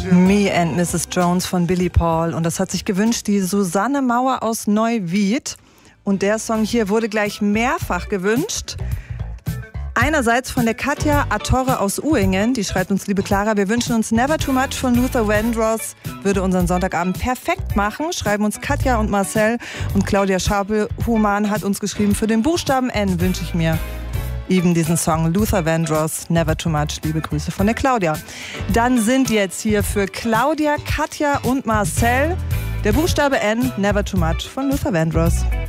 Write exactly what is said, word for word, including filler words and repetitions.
Me and Missus Jones von Billy Paul. Und das hat sich gewünscht die Susanne Mauer aus Neuwied. Und der Song hier wurde gleich mehrfach gewünscht. Einerseits von der Katja Atorre aus Uhingen, die schreibt uns: Liebe Clara, wir wünschen uns Never Too Much von Luther Vandross. Würde unseren Sonntagabend perfekt machen, schreiben uns Katja und Marcel. Und Claudia Schabel-Human hat uns geschrieben: Für den Buchstaben N wünsche ich mir eben diesen Song Luther Vandross, Never Too Much. Liebe Grüße von der Claudia. Dann sind jetzt hier für Claudia, Katja und Marcel der Buchstabe N, Never Too Much von Luther Vandross.